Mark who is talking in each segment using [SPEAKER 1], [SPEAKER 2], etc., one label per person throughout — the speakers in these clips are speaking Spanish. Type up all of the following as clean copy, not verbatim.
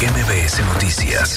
[SPEAKER 1] MBS Noticias.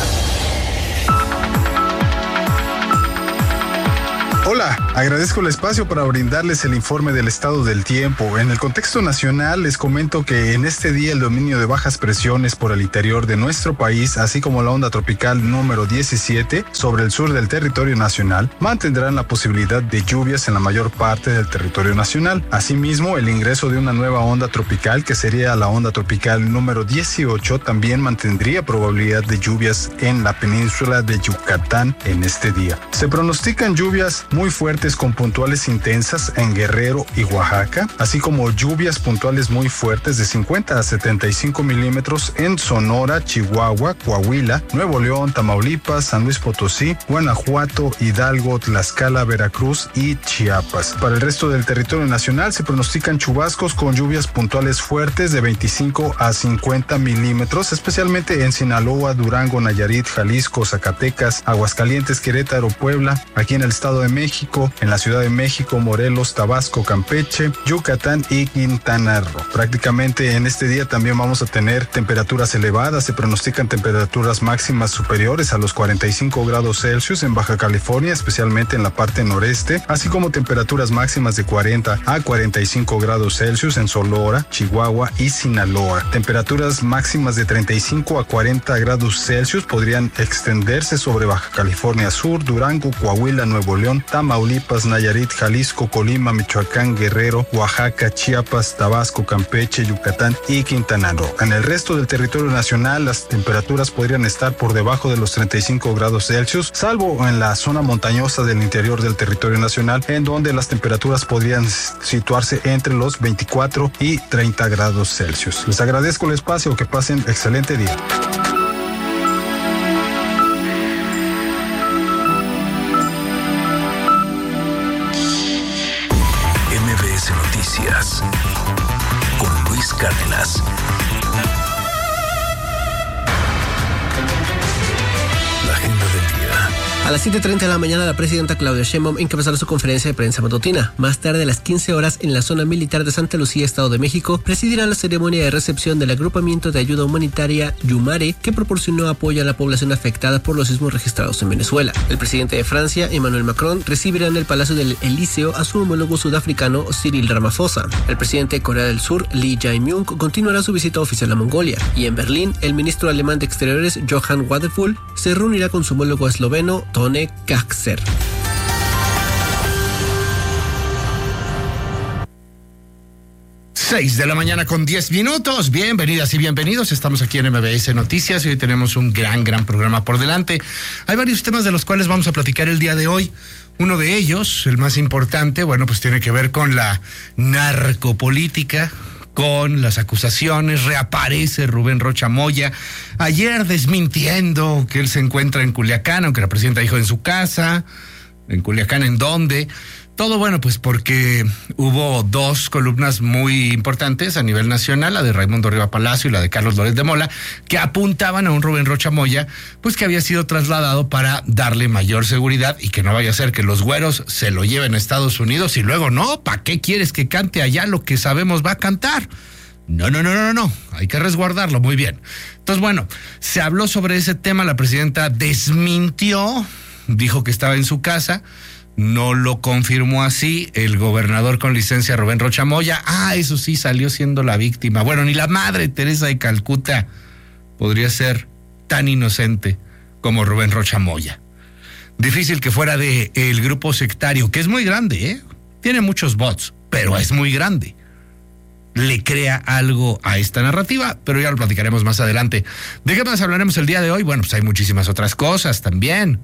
[SPEAKER 2] Hola, agradezco el espacio para brindarles el informe del estado del tiempo. En el contexto nacional les comento que en este día el dominio de bajas presiones por el interior de nuestro país, así como la onda tropical número 17 sobre el sur del territorio nacional, mantendrán la posibilidad de lluvias en la mayor parte del territorio nacional. Asimismo, el ingreso de una nueva onda tropical, que sería la onda tropical número 18, también mantendría probabilidad de lluvias en la península de Yucatán en este día. Se pronostican lluvias muy fuertes con puntuales intensas en Guerrero y Oaxaca, así como lluvias puntuales muy fuertes de 50 a 75 milímetros en Sonora, Chihuahua, Coahuila, Nuevo León, Tamaulipas, San Luis Potosí, Guanajuato, Hidalgo, Tlaxcala, Veracruz y Chiapas. Para el resto del territorio nacional se pronostican chubascos con lluvias puntuales fuertes de 25 a 50 milímetros, especialmente en Sinaloa, Durango, Nayarit, Jalisco, Zacatecas, Aguascalientes, Querétaro, Puebla, aquí en el Estado de México, en la Ciudad de México, Morelos, Tabasco, Campeche, Yucatán y Quintana Roo. Prácticamente en este día también vamos a tener temperaturas elevadas. Se pronostican temperaturas máximas superiores a los 45 grados Celsius en Baja California, especialmente en la parte noreste, así como temperaturas máximas de 40 a 45 grados Celsius en Sonora, Chihuahua y Sinaloa. Temperaturas máximas de 35 a 40 grados Celsius podrían extenderse sobre Baja California Sur, Durango, Coahuila, Nuevo León, Tamaulipas, Nayarit, Jalisco, Colima, Michoacán, Guerrero, Oaxaca, Chiapas, Tabasco, Campeche, Yucatán y Quintana Roo. En el resto del territorio nacional, las temperaturas podrían estar por debajo de los 35 grados Celsius, salvo en la zona montañosa del interior del territorio nacional, en donde las temperaturas podrían situarse entre los 24 y 30 grados Celsius. Les agradezco el espacio, que pasen excelente día.
[SPEAKER 1] Noticias con Luis Cárdenas. La agenda del día.
[SPEAKER 3] A las 7:30 de la mañana, la presidenta Claudia Sheinbaum encabezará su conferencia de prensa matutina. Más tarde, a las 15 horas, en la zona militar de Santa Lucía, Estado de México, presidirá la ceremonia de recepción del agrupamiento de ayuda humanitaria Yumare, que proporcionó apoyo a la población afectada por los sismos registrados en Venezuela. El presidente de Francia, Emmanuel Macron, recibirá en el Palacio del Elíseo a su homólogo sudafricano Cyril Ramaphosa. El presidente de Corea del Sur, Lee Jae-myung, continuará su visita oficial a Mongolia. Y en Berlín, el ministro alemán de Exteriores, Johann Wadephul, se reunirá con su homólogo esloveno, Tone Kaczer.
[SPEAKER 4] Seis de la mañana con 10 minutos. Bienvenidas y bienvenidos. Estamos aquí en MBS Noticias y hoy tenemos un gran programa por delante. Hay varios temas de los cuales vamos a platicar el día de hoy. Uno de ellos, el más importante, pues tiene que ver con la narcopolítica, con las acusaciones. Reaparece Rubén Rocha Moya, ayer desmintiendo que él se encuentra en Culiacán, aunque la presidenta dijo en su casa. ¿En Culiacán en dónde? Todo pues porque hubo dos columnas muy importantes a nivel nacional, la de Raimundo Riva Palacio y la de Carlos Loret de Mola, que apuntaban a un Rubén Rocha Moya, que había sido trasladado para darle mayor seguridad y que no vaya a ser que los güeros se lo lleven a Estados Unidos y luego no, ¿para qué quieres que cante allá lo que sabemos va a cantar? No, hay que resguardarlo muy bien. Entonces, se habló sobre ese tema, la presidenta desmintió, dijo que estaba en su casa. No lo confirmó así el gobernador con licencia Rubén Rocha Moya. Eso sí, salió siendo la víctima. Ni la madre Teresa de Calcuta podría ser tan inocente como Rubén Rocha Moya. Difícil que fuera de el grupo sectario, que es muy grande, tiene muchos bots, pero es muy grande, le crea algo a esta narrativa, pero ya lo platicaremos más adelante. ¿De qué más hablaremos el día de hoy? Hay muchísimas otras cosas también.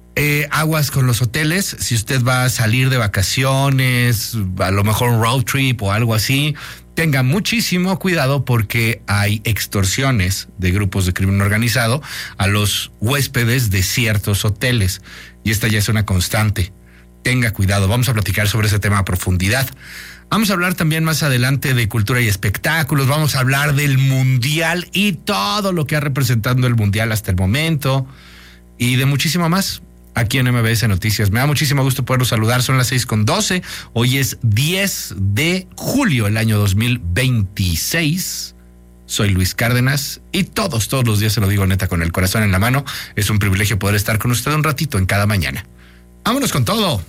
[SPEAKER 4] Aguas con los hoteles, si usted va a salir de vacaciones, a lo mejor un road trip o algo así, tenga muchísimo cuidado porque hay extorsiones de grupos de crimen organizado a los huéspedes de ciertos hoteles y esta ya es una constante. Tenga cuidado, vamos a platicar sobre ese tema a profundidad. Vamos a hablar también más adelante de cultura y espectáculos, vamos a hablar del Mundial y todo lo que ha representado el Mundial hasta el momento y de muchísimo más. Aquí en MBS Noticias. Me da muchísimo gusto poderlos saludar. Son las 6:12. Hoy es 10 de julio, el año 2026. Soy Luis Cárdenas y todos los días se lo digo neta con el corazón en la mano. Es un privilegio poder estar con usted un ratito en cada mañana. ¡Vámonos con todo!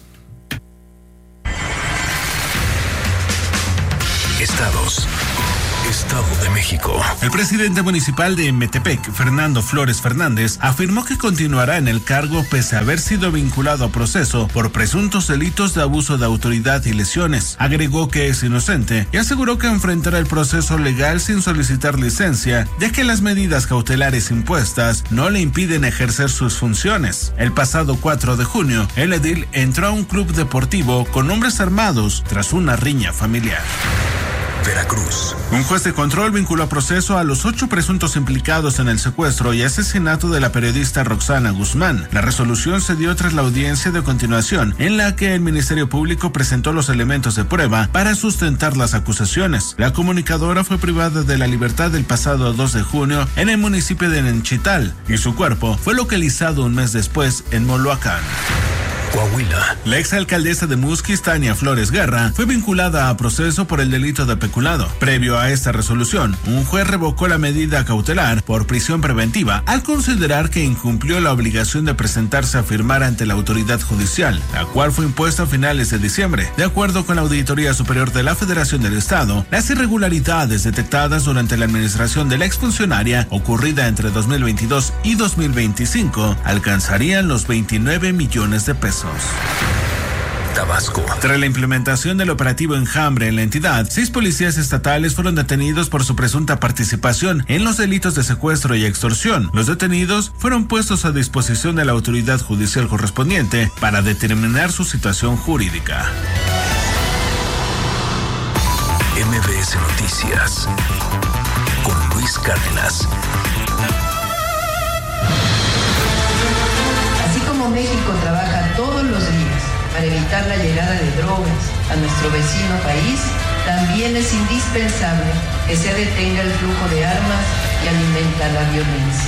[SPEAKER 1] Estado de México.
[SPEAKER 5] El presidente municipal de Metepec, Fernando Flores Fernández, afirmó que continuará en el cargo pese a haber sido vinculado a proceso por presuntos delitos de abuso de autoridad y lesiones. Agregó que es inocente y aseguró que enfrentará el proceso legal sin solicitar licencia, ya que las medidas cautelares impuestas no le impiden ejercer sus funciones. El pasado 4 de junio, el edil entró a un club deportivo con hombres armados tras una riña familiar.
[SPEAKER 1] Veracruz.
[SPEAKER 5] Un juez de control vinculó a proceso a los 8 presuntos implicados en el secuestro y asesinato de la periodista Roxana Guzmán. La resolución se dio tras la audiencia de continuación, en la que el Ministerio Público presentó los elementos de prueba para sustentar las acusaciones. La comunicadora fue privada de la libertad el pasado 2 de junio en el municipio de Nenchital y su cuerpo fue localizado un mes después en Moloacán.
[SPEAKER 1] Coahuila.
[SPEAKER 5] La exalcaldesa de Musquis, Tania Flores Guerra, fue vinculada a proceso por el delito de peculado. Previo a esta resolución, un juez revocó la medida cautelar por prisión preventiva al considerar que incumplió la obligación de presentarse a firmar ante la autoridad judicial, la cual fue impuesta a finales de diciembre. De acuerdo con la Auditoría Superior de la Federación del Estado, las irregularidades detectadas durante la administración de la exfuncionaria, ocurrida entre 2022 y 2025, alcanzarían los 29 millones de pesos.
[SPEAKER 1] Tabasco.
[SPEAKER 5] Tras la implementación del operativo Enjambre en la entidad, 6 policías estatales fueron detenidos por su presunta participación en los delitos de secuestro y extorsión. Los detenidos fueron puestos a disposición de la autoridad judicial correspondiente para determinar su situación jurídica.
[SPEAKER 1] MBS Noticias con Luis Cárdenas.
[SPEAKER 6] Así como México trabaja todos los días para evitar la llegada de drogas a nuestro vecino país, también es indispensable que se detenga el flujo de armas y alimentar la violencia.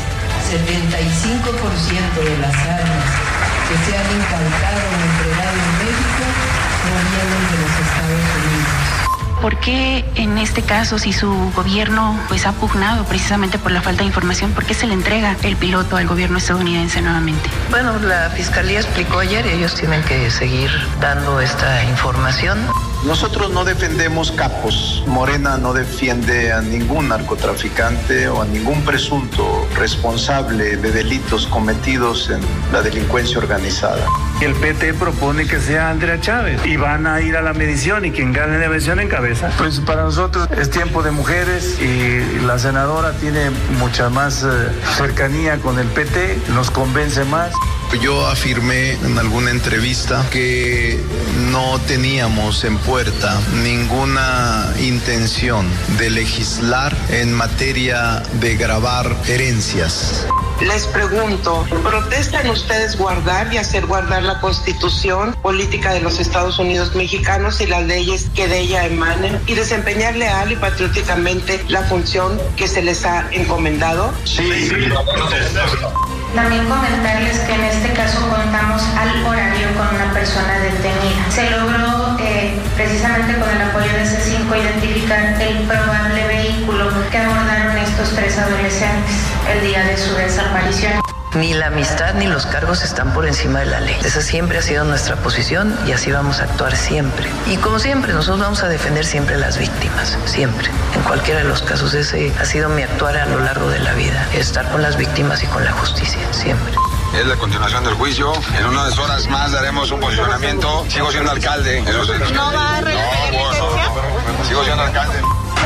[SPEAKER 6] 75% de las armas que se han incautado o entregado en México provienen de los Estados Unidos.
[SPEAKER 7] ¿Por qué en este caso, si su gobierno ha pugnado precisamente por la falta de información, por qué se le entrega el piloto al gobierno estadounidense nuevamente?
[SPEAKER 6] Bueno, la Fiscalía explicó ayer y ellos tienen que seguir dando esta información.
[SPEAKER 8] Nosotros no defendemos capos. Morena no defiende a ningún narcotraficante o a ningún presunto responsable de delitos cometidos en la delincuencia organizada.
[SPEAKER 9] El PT propone que sea Andrea Chávez y van a ir a la medición y quien gane la medición encabeza. Pues para nosotros es tiempo de mujeres y la senadora tiene mucha más cercanía con el PT, nos convence más.
[SPEAKER 8] Yo afirmé en alguna entrevista que no teníamos en puerta ninguna intención de legislar en materia de gravar herencias.
[SPEAKER 10] Les pregunto, ¿protestan ustedes guardar y hacer guardar la Constitución política de los Estados Unidos mexicanos y las leyes que de ella emanen y desempeñar leal y patrióticamente la función que se les ha encomendado?
[SPEAKER 8] Sí.
[SPEAKER 11] También comentarles que en este caso contamos al horario con una persona detenida. Se logró precisamente con el apoyo de C5 identificar el probable vehículo que abordaron estos 3 adolescentes el día de su desaparición.
[SPEAKER 6] Ni la amistad ni los cargos están por encima de la ley. Esa siempre ha sido nuestra posición y así vamos a actuar siempre. Y como siempre, nosotros vamos a defender siempre a las víctimas, siempre. En cualquiera de los casos, ese ha sido mi actuar a lo largo de la vida, estar con las víctimas y con la justicia, siempre.
[SPEAKER 12] Es la continuación del juicio. En unas horas más daremos un posicionamiento. Sigo siendo alcalde.
[SPEAKER 10] ¿No va a reelegir licencia?
[SPEAKER 12] Sigo siendo alcalde.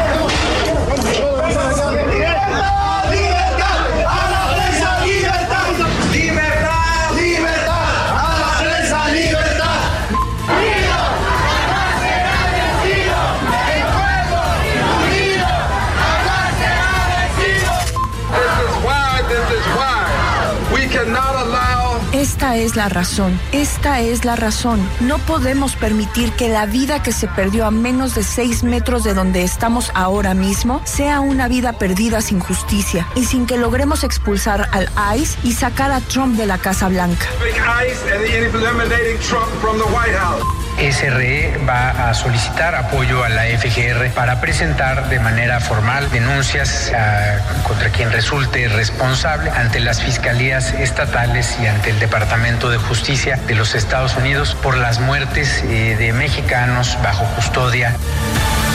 [SPEAKER 13] Esta es la razón. No podemos permitir que la vida que se perdió a menos de 6 metros de donde estamos ahora mismo sea una vida perdida sin justicia y sin que logremos expulsar al ICE y sacar a Trump de la Casa Blanca.
[SPEAKER 14] SRE va a solicitar apoyo a la FGR para presentar de manera formal denuncias contra quien resulte responsable ante las fiscalías estatales y ante el Departamento de Justicia de los Estados Unidos por las muertes de mexicanos bajo custodia.